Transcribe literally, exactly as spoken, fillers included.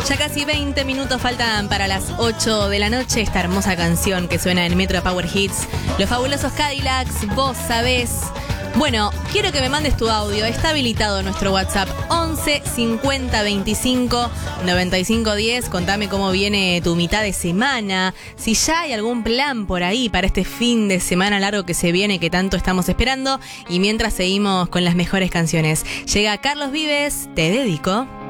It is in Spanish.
Ya casi veinte minutos faltan para las ocho de la noche. Esta hermosa canción que suena en Metro Power Hits. Los fabulosos Cadillacs, vos sabés. Bueno, quiero que me mandes tu audio. Está habilitado nuestro WhatsApp once cincuenta veinticinco noventa y cinco diez. Contame cómo viene tu mitad de semana. Si ya hay algún plan por ahí para este fin de semana largo que se viene, que tanto estamos esperando. Y mientras seguimos con las mejores canciones. Llega Carlos Vives, Te Dedico.